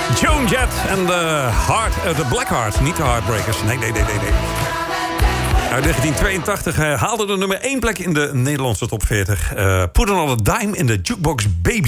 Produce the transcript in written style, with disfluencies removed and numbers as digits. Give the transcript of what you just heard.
Joan Jett en de Blackheart. Niet de Heartbreakers. Nee. Uit 1982 haalde de nummer 1 plek in de Nederlandse top 40. Put Another Dime in the Jukebox Baby.